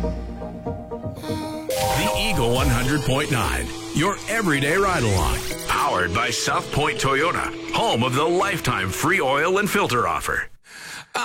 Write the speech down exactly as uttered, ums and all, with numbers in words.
The Eagle one hundred point nine, your everyday ride-along. Powered by South Point Toyota, home of the lifetime free oil and filter offer.